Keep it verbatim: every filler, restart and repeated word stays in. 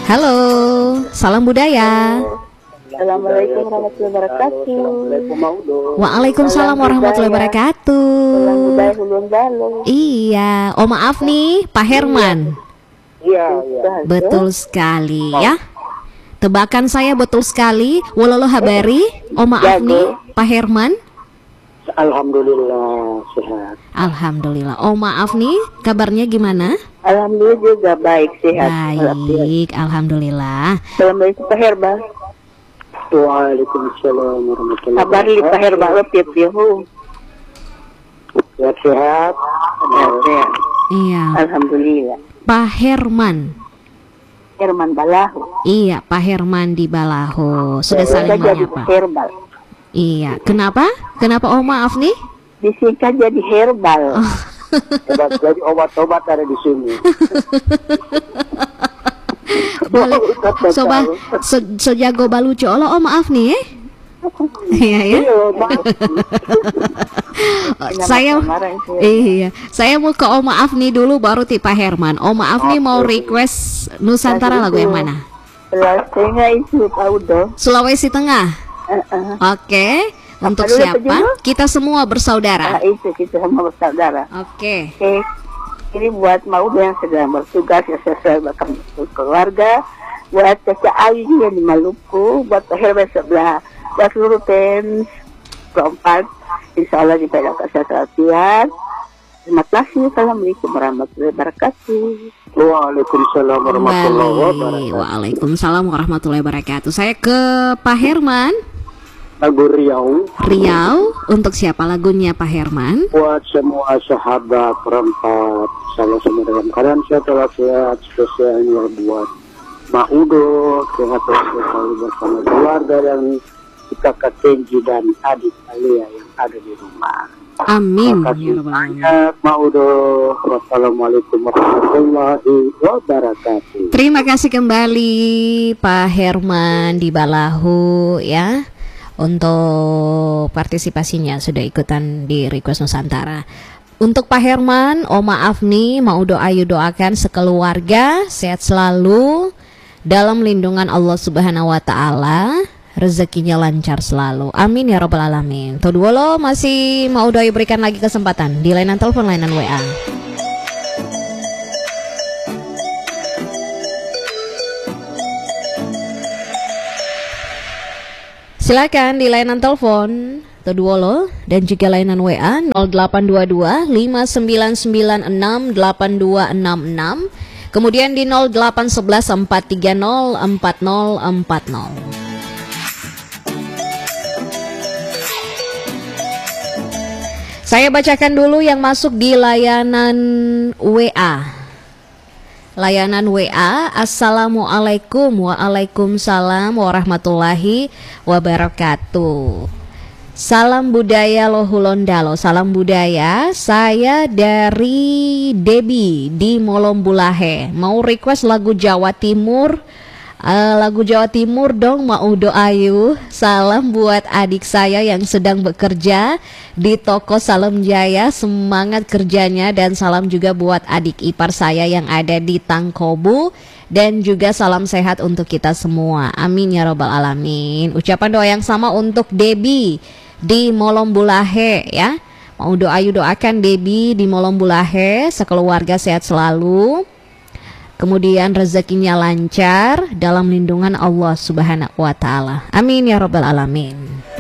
Halo, salam budaya. Assalamualaikum warahmatullahi wabarakatuh. Waalaikumsalam warahmatullahi wabarakatuh. Salam budaya Hulun Balo. Iya, oh maaf nih, Pak Herman. Iya, iya. Betul sekali ya. Tebakan saya betul sekali. Walalo habari, oh maaf nih, Pak Herman. Alhamdulillah sehat. Alhamdulillah. Oh maaf nih, kabarnya gimana? Alhamdulillah juga baik, sehat. Baik, alhamdulillah. Assalamualaikum Pak Herba. Waalaikumsalam warahmatullahi Kabar li Pak Herba lepit yahu. Sehat sehat. Sehat. Iya. Alhamdulillah. Pak Herman. Herman Balahu. Iya, Pak Herman di Balaho. Sudah saling jadi menyapa. herbal. Iya, kenapa? Kenapa oh maaf nih? Disingkat jadi herbal. Oh. Obat, jadi obat-obat ada di sini. Boleh. Soba, so, so jago balucu. Oh, oh maaf nih. Eh? Iya ya. Saya iya, saya mau ke oh maaf nih dulu baru ti Pak Herman. Oh maaf nih mau request Nusantara lagu yang mana? Sulawesi itu Paudo. Sulawesi Tengah. Uh-uh. Oke, untuk Apa dulu, siapa? Pak Jumbo? Kita semua bersaudara. Ah, itu kita sama bersaudara. Oke. Oke. Ini buat Maudo yang sedang bertugas ya sesuai bakal keluarga, buat Caca Ayu yang di Maluku, buat Pak Herman sebelah, buat seluruh fans keempat, insya Allah kita dapat kesehatan. Terima kasih. Assalamualaikum warahmatullahi wabarakatuh. Waalaikumsalam warahmatullahi Baik. wabarakatuh. Waalaikumsalam warahmatullahi wabarakatuh. Saya ke Pak Herman. Lagu Riau Riau, untuk siapa lagunya Pak Herman? buat semua sahabat perempat, salah semua dalam keadaan sehat walafiat, spesialnya buat Maudo, sehat walafiat selalu bersama keluarga dan kakak Kenji dan adik Alia yang ada di rumah. Amin. Terima kasih Ya Rabbal Alamin. banyak Maudo. Wassalamualaikum warahmatullahi wabarakatuh. Terima kasih kembali Pak Herman di Balahu ya, untuk partisipasinya sudah ikutan di Request Nusantara. Untuk Pak Herman, oh maaf nih, mau doa ayo doakan sekeluarga sehat selalu dalam lindungan Allah Subhanahu wa taala, rezekinya lancar selalu. Amin ya Rabbal Alamin. Toduolo masih mau doa berikan lagi kesempatan di layanan telepon, layanan W A. Silakan di layanan telepon Toduolo dan juga layanan W A nol delapan dua dua lima sembilan sembilan enam delapan dua enam enam, kemudian di nol delapan satu satu empat tiga nol empat nol empat nol. Saya bacakan dulu yang masuk di layanan W A. Layanan W A. Assalamualaikum. Waalaikumsalam warahmatullahi wabarakatuh. Salam budaya Lohulondalo. Salam budaya. Saya dari Debi di Molombulahe. Mau request lagu Jawa Timur. Uh, lagu Jawa Timur dong, mau doayu. Salam buat adik saya yang sedang bekerja di toko Salam Jaya, semangat kerjanya. Dan salam juga buat adik ipar saya yang ada di Tangkobu. Dan juga salam sehat untuk kita semua. Amin ya Rabbal Alamin. Ucapan doa yang sama untuk Debi di Molombulahe ya. Mau doayu doakan Debi di Molombulahe, sekeluarga sehat selalu, kemudian rezekinya lancar dalam lindungan Allah Subhanahu wa taala. Amin ya Rabbal Alamin.